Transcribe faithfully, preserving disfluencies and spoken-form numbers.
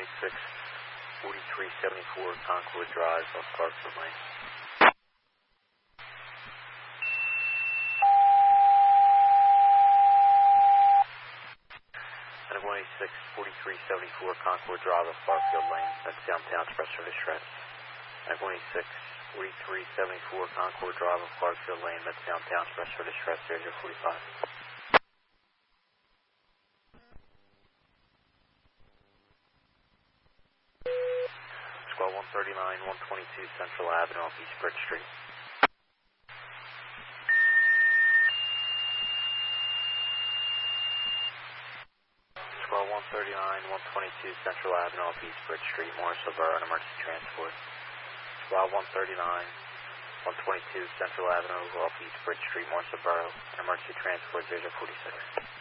twenty-six forty-three seventy-four Concord Drive off Clarkfield Lane. And one eighty-six forty-three seventy-four Concord Drive off Clarkfield Lane. That's downtown Express for distress. And one eighty-six forty-three seventy-four Concord Drive off Clarkfield Lane. That's downtown Express for distress. zero zero forty-five. Squad one thirty-nine, one twenty-two Central Avenue off East Bridge Street. Squad one thirty-nine, one twenty-two Central Avenue off East Bridge Street, Morrisville Borough, an emergency transport. Squad one thirty-nine, one twenty-two Central Avenue off East Bridge Street, Morrisville Borough, an emergency transport zero zero forty-six.